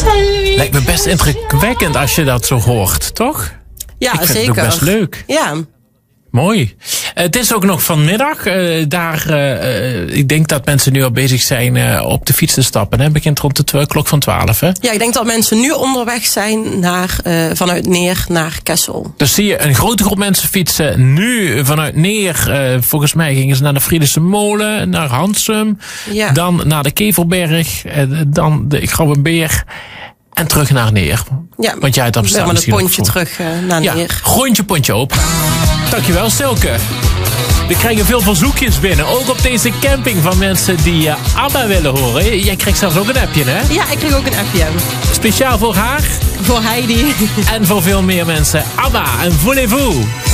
Lijkt me best indrukwekkend als je dat zo hoort, toch? Ja, ik vind zeker. het ook best leuk. Ja. Mooi. Het is ook nog vanmiddag. Ik denk dat mensen nu al bezig zijn op de fiets te stappen. Het begint rond de klok van 12. Hè? Ja, ik denk dat mensen nu onderweg zijn vanuit Neer naar Kessel. Dus zie je een grote groep mensen fietsen nu vanuit Neer. Volgens mij gingen ze naar de Friedelse Molen, naar Hansum. Ja. Dan naar de Kevelberg, dan de Grauwe Beer. En terug naar Neer. Ja, want jij hebt dat bestaan met het pontje ook terug naar Neer. Ja, grondje, pontje open. Dankjewel, Silke. We krijgen veel verzoekjes binnen. Ook op deze camping van mensen die ABBA willen horen. Jij krijgt zelfs ook een appje, hè? Ja, ik kreeg ook een appje. Speciaal voor haar. Voor Heidi. En voor veel meer mensen. ABBA en Voulez-vous.